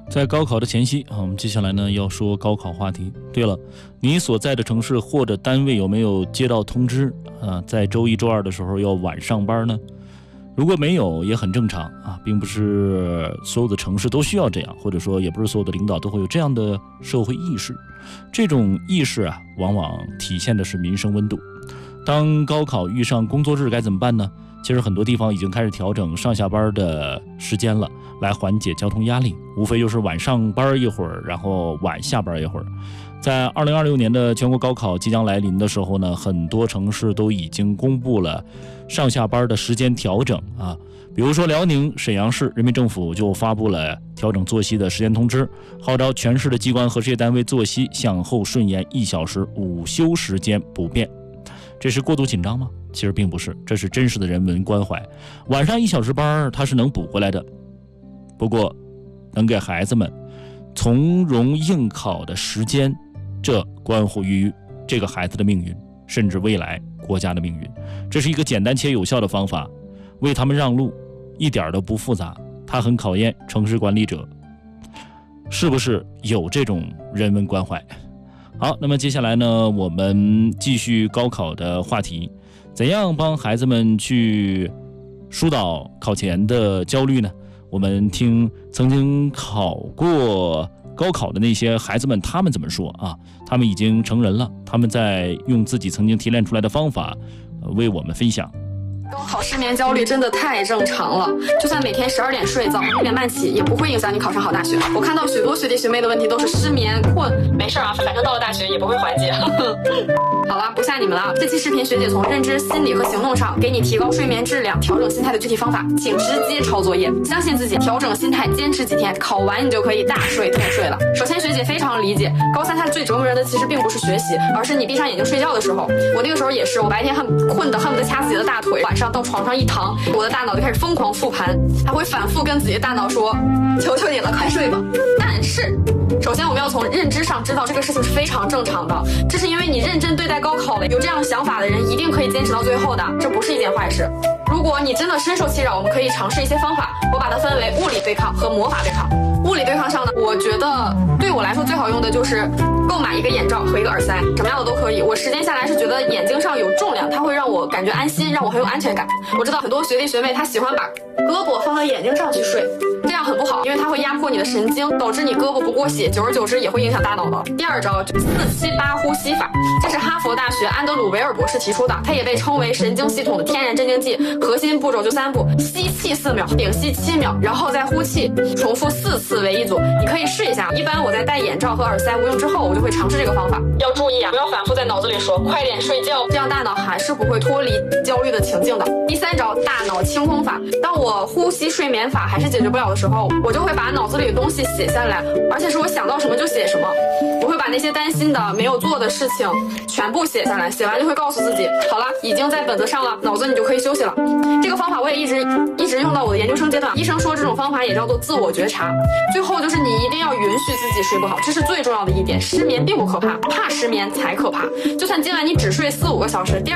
在高考的前夕我们接下来呢要说高考话题。对了，你所在的城市或者单位有没有接到通知在周一周二的时候要晚上班呢？如果没有也很正常并不是所有的城市都需要这样，或者说也不是所有的领导都会有这样的社会意识。这种意识往往体现的是民生温度。当高考遇上工作日该怎么办呢？其实很多地方已经开始调整上下班的时间了，来缓解交通压力，无非就是晚上班一会儿，然后晚下班一会儿。在2026年的全国高考即将来临的时候呢，很多城市都已经公布了上下班的时间调整比如说辽宁沈阳市人民政府就发布了调整作息的时间通知，号召全市的机关和事业单位作息向后顺延1小时，午休时间不变。这是过度紧张吗？其实并不是，这是真实的人文关怀。晚上1小时班它是能补回来的，不过能给孩子们从容应考的时间，这关乎于这个孩子的命运，甚至未来国家的命运。这是一个简单且有效的方法，为他们让路，一点都不复杂。它很考验城市管理者是不是有这种人文关怀。好，那么接下来呢，我们继续高考的话题。怎样帮孩子们去疏导考前的焦虑呢？我们听曾经考过高考的那些孩子们，他们怎么说他们已经成人了，他们在用自己曾经提炼出来的方法为我们分享。 高考失眠焦虑真的太正常了，就算每天12点睡，早上6点半起，也不会影响你考上好大学。我看到许多学弟学妹的问题都是失眠困，没事反正到了大学也不会缓解。好了，不吓你们了。这期视频学姐从认知、心理和行动上给你提高睡眠质量、调整心态的具体方法，请直接抄作业。相信自己，调整心态，坚持几天，考完你就可以大睡特睡了。首先，学姐非常理解，高三它最折磨人的其实并不是学习，而是你闭上眼睛睡觉的时候。我那个时候也是，我白天困得恨不得掐自己的大腿，晚上到床上一躺，我的大脑就开始疯狂复盘，还会反复跟自己的大脑说：“求求你了，快睡吧。”但是，首先我们要从认知上知道这个事情是非常正常的，这是因为你认真对待高考了，有这样想法的人一定可以坚持到最后的，这不是一件坏事。如果你真的深受其扰，我们可以尝试一些方法，我把它分为物理对抗和魔法对抗。物理对抗上呢，我觉得对我来说最好用的就是购买一个眼罩和一个耳塞，什么样的都可以。我实践下来是觉得眼睛上有重量，它会让我感觉安心，让我很有安全感。我知道很多学弟学妹他喜欢把胳膊放到眼睛上去睡，这样很不好，因为它会压迫你的神经，导致你胳膊不过血，久而久之也会影响大脑的。第二招就是478呼吸法，这是哈佛大学安德鲁维尔博士提出的，它也被称为神经系统的天然镇静剂。核心步骤就3步：吸气4秒，屏息7秒，然后再呼气，重复4次为一组。你可以试一下。一般我在戴眼罩和耳塞无用之后，我就会尝试这个方法。要注意不要反复在脑子里说快点睡觉，这样大脑还是不会脱离焦虑的情境的。第3招大脑清空法，当我呼吸睡眠法还是解决不了的时候，我就会把脑子里的东西写下来，而且是我想到什么就写什么。我会把那些担心的没有做的事情全部写下来，写完就会告诉自己好了，已经在本子上了，脑子你就可以休息了。这个方法我也一直用到我的研究生阶段。医生说这种方法也叫做自我觉察。最后就是你一定要允许自己睡不好，这是最重要的一点。失眠并不可怕，怕失眠才可怕。就算今晚你只睡4-5个小时，第二